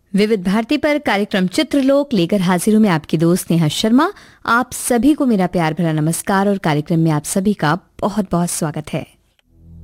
विविध भारती पर कार्यक्रम चित्रलोक लेकर हाजिर हूं मैं आपकी दोस्त नेहा शर्मा। आप सभी को मेरा प्यार भरा नमस्कार और कार्यक्रम में आप सभी का बहुत बहुत स्वागत है।